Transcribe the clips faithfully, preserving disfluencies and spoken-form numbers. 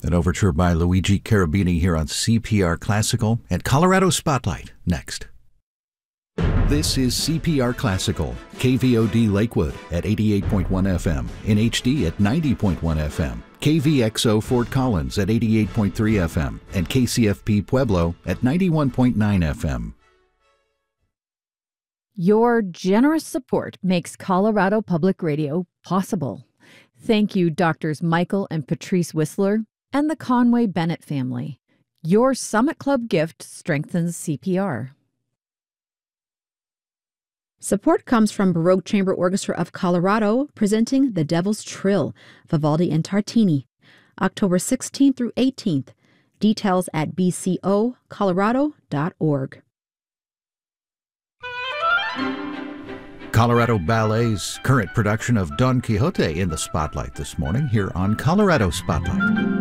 An overture by Luigi Cherubini here on C P R Classical and Colorado Spotlight next. This is C P R Classical, K V O D Lakewood at eighty-eight point one F M, in H D at ninety point one F M, K V X O Fort Collins at eighty-eight point three F M, and K C F P Pueblo at ninety-one point nine F M. Your generous support makes Colorado Public Radio possible. Thank you, Doctors Michael and Patrice Whistler and the Conway Bennett family. Your Summit Club gift strengthens C P R. Support comes from Baroque Chamber Orchestra of Colorado, presenting The Devil's Trill, Vivaldi and Tartini, October sixteenth through eighteenth. Details at b c o colorado dot org. Colorado Ballet's current production of Don Quixote in the spotlight this morning here on Colorado Spotlight.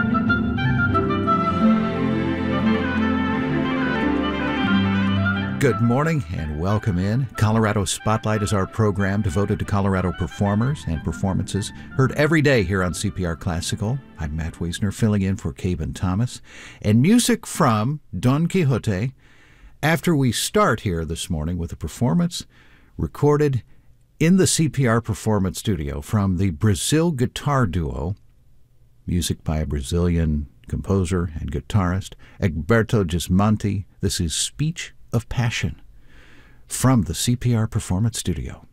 Good morning and welcome in. Colorado Spotlight is our program devoted to Colorado performers and performances heard every day here on C P R Classical. I'm Matt Wiesner, filling in for Caben Thomas. And music from Don Quixote after we start here this morning with a performance recorded in the C P R Performance Studio from the Brazil Guitar Duo, music by a Brazilian composer and guitarist, Egberto Gismonti. This is Speech of Passion from the C P R Performance Studio.